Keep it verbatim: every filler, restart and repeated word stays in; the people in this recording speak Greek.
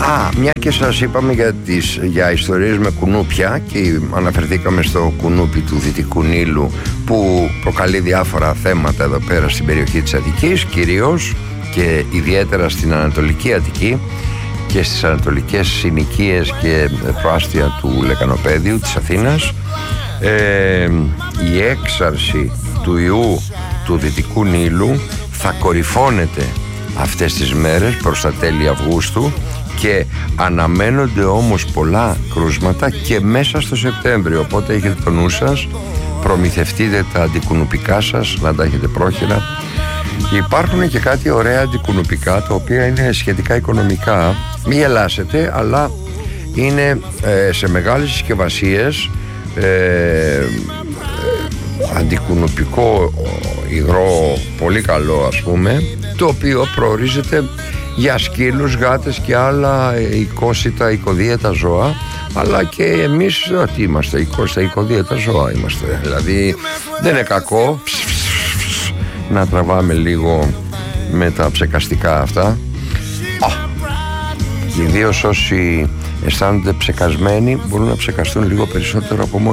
Α, μια και σας είπαμε για, τις, για ιστορίες με κουνούπια και αναφερθήκαμε στο κουνούπι του Δυτικού Νείλου που προκαλεί διάφορα θέματα εδώ πέρα στην περιοχή της Αττικής, κυρίως και ιδιαίτερα στην Ανατολική Αττική και στις ανατολικές συνοικίες και προάστια του Λεκανοπέδιου της Αθήνας. ε, η έξαρση του ιού του Δυτικού Νείλου θα κορυφώνεται αυτές τις μέρες προς τα τέλη Αυγούστου και αναμένονται όμως πολλά κρούσματα και μέσα στο Σεπτέμβριο, οπότε έχετε το νου σας, προμηθευτείτε τα αντικουνουπικά σας, να τα έχετε πρόχειρα. Υπάρχουν και κάτι ωραία αντικουνουπικά τα οποία είναι σχετικά οικονομικά, μη γελάσετε, αλλά είναι ε, σε μεγάλες συσκευασίες, ε, ε, αντικουνουπικό υγρό πολύ καλό ας πούμε, το οποίο προορίζεται για σκύλους, γάτες και άλλα οικόσιτα, οικοδίαιτα ζώα, αλλά και εμείς τι είμαστε, οικόσιτα, οικοδίαιτα ζώα είμαστε, δηλαδή δεν είναι κακό να τραβάμε λίγο με τα ψεκαστικά αυτά. Ιδίως όσοι αισθάνονται ψεκασμένοι μπορούν να ψεκαστούν λίγο περισσότερο από